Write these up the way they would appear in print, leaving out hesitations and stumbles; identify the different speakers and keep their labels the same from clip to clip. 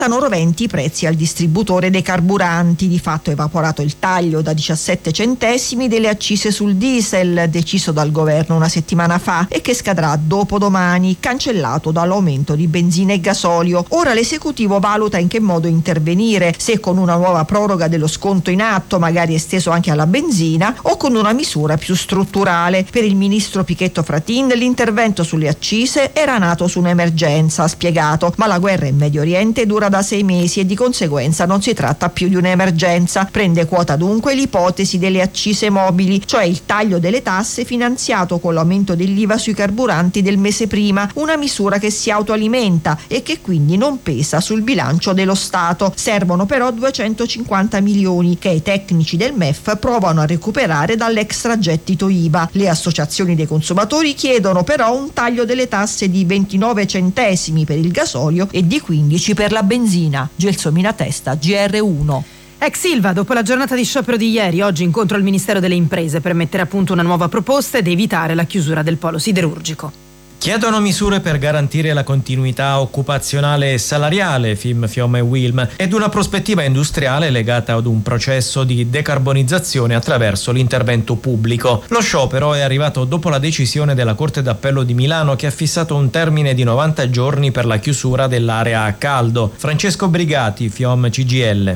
Speaker 1: Stanno roventi i prezzi al distributore dei carburanti. Di fatto è evaporato il taglio da 17 centesimi delle accise sul diesel deciso dal governo una settimana fa e che scadrà dopodomani, cancellato dall'aumento di benzina e gasolio. Ora l'esecutivo valuta in che modo intervenire, se con una nuova proroga dello sconto in atto, magari esteso anche alla benzina, o con una misura più strutturale. Per il ministro Pichetto Fratin l'intervento sulle accise era nato su un'emergenza, ha spiegato, ma la guerra in Medio Oriente dura da 6 mesi e di conseguenza non si tratta più di un'emergenza. Prende quota dunque l'ipotesi delle accise mobili, cioè il taglio delle tasse finanziato con l'aumento dell'IVA sui carburanti del mese prima, una misura che si autoalimenta e che quindi non pesa sul bilancio dello Stato. Servono però 250 milioni che i tecnici del MEF provano a recuperare dall'extragettito IVA. Le associazioni dei consumatori chiedono però un taglio delle tasse di 29 centesimi per il gasolio e di 15 per la benzina. Gelsomina Testa, GR1.
Speaker 2: Ex Ilva, dopo la giornata di sciopero di ieri, oggi incontro al Ministero delle Imprese per mettere a punto una nuova proposta ed evitare la chiusura del polo siderurgico.
Speaker 3: Chiedono misure per garantire la continuità occupazionale e salariale, FIM, FIOM e WILM, ed una prospettiva industriale legata ad un processo di decarbonizzazione attraverso l'intervento pubblico. Lo sciopero è arrivato dopo la decisione della Corte d'Appello di Milano che ha fissato un termine di 90 giorni per la chiusura dell'area a caldo. Francesco Brigati, FIOM CGIL.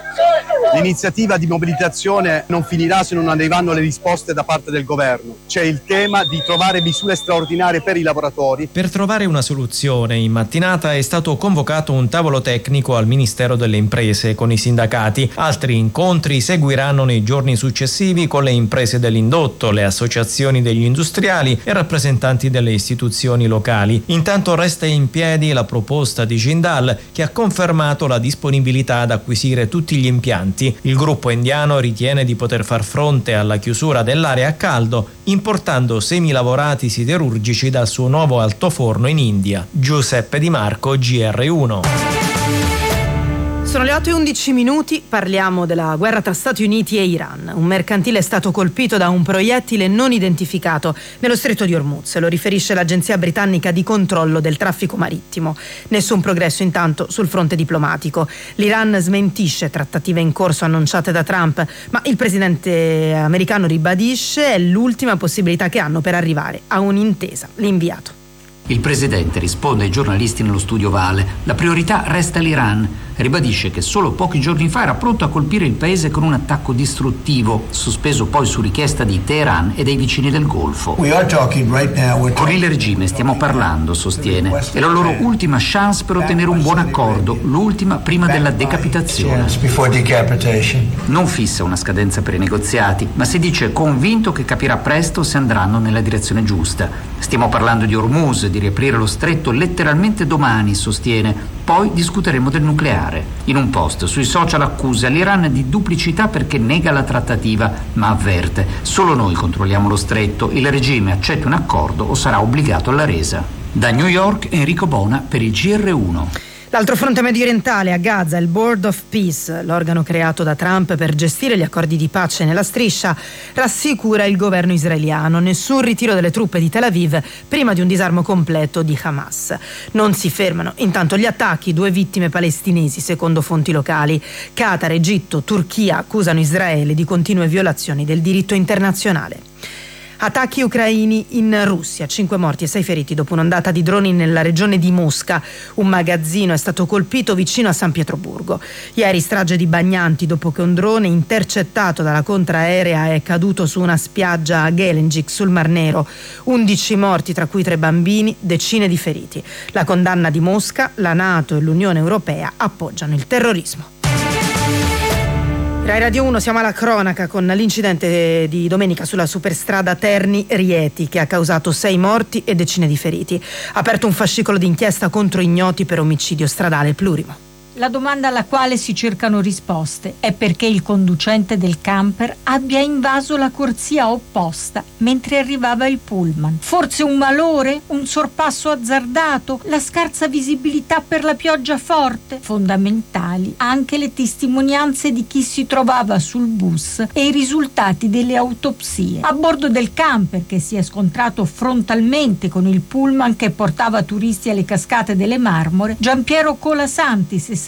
Speaker 4: L'iniziativa di mobilitazione non finirà se non arriveranno le risposte da parte del governo. C'è il tema di trovare misure straordinarie per i lavoratori.
Speaker 3: Per trovare una soluzione, in mattinata è stato convocato un tavolo tecnico al Ministero delle Imprese con i sindacati. Altri incontri seguiranno nei giorni successivi con le imprese dell'indotto, le associazioni degli industriali e rappresentanti delle istituzioni locali. Intanto resta in piedi la proposta di Jindal, che ha confermato la disponibilità ad acquisire tutti gli impianti. Il gruppo indiano ritiene di poter far fronte alla chiusura dell'area a caldo importando semilavorati siderurgici dal suo nuovo altoforno in India. Giuseppe Di Marco, GR1.
Speaker 2: Sono le 8:11, parliamo della guerra tra Stati Uniti e Iran. Un mercantile è stato colpito da un proiettile non identificato nello stretto di Hormuz, lo riferisce l'agenzia britannica di controllo del traffico marittimo. Nessun progresso intanto sul fronte diplomatico. L'Iran smentisce trattative in corso annunciate da Trump, ma il presidente americano ribadisce è l'ultima possibilità che hanno per arrivare a un'intesa. L'inviato.
Speaker 5: Il presidente risponde ai giornalisti nello studio Ovale. La priorità resta l'Iran. Ribadisce che solo pochi giorni fa era pronto a colpire il paese con un attacco distruttivo, sospeso poi su richiesta di Teheran e dei vicini del Golfo. Con il regime stiamo parlando, sostiene. È la loro ultima chance per ottenere un buon accordo, l'ultima prima della decapitazione. Non fissa una scadenza per i negoziati, ma si dice convinto che capirà presto se andranno nella direzione giusta. Stiamo parlando di Hormuz, di riaprire lo stretto letteralmente domani, sostiene. Poi discuteremo del nucleare. In un post sui social accusa l'Iran di duplicità perché nega la trattativa, ma avverte: solo noi controlliamo lo stretto, il regime accetta un accordo o sarà obbligato alla resa. Da New York, Enrico Bona per il GR1.
Speaker 2: L'altro fronte mediorientale, a Gaza, il Board of Peace, l'organo creato da Trump per gestire gli accordi di pace nella striscia, rassicura il governo israeliano: nessun ritiro delle truppe di Tel Aviv prima di un disarmo completo di Hamas. Non si fermano intanto gli attacchi, 2 vittime palestinesi secondo fonti locali. Qatar, Egitto, Turchia accusano Israele di continue violazioni del diritto internazionale. Attacchi ucraini in Russia, 5 morti e 6 feriti dopo un'ondata di droni nella regione di Mosca. Un magazzino è stato colpito vicino a San Pietroburgo. Ieri strage di bagnanti dopo che un drone intercettato dalla contraerea è caduto su una spiaggia a Gelendzhik sul Mar Nero. 11 morti, tra cui 3 bambini, decine di feriti. La condanna di Mosca, la NATO e l'Unione Europea appoggiano il terrorismo. Rai Radio 1, siamo alla cronaca con l'incidente di domenica sulla superstrada Terni-Rieti che ha causato 6 morti e decine di feriti. Aperto un fascicolo d'inchiesta contro ignoti per omicidio stradale plurimo.
Speaker 6: La domanda alla quale si cercano risposte è perché il conducente del camper abbia invaso la corsia opposta mentre arrivava il pullman. Forse un malore? Un sorpasso azzardato? La scarsa visibilità per la pioggia forte? Fondamentali anche le testimonianze di chi si trovava sul bus e i risultati delle autopsie. A bordo del camper, che si è scontrato frontalmente con il pullman che portava turisti alle cascate delle Marmore, Giampiero Colasanti,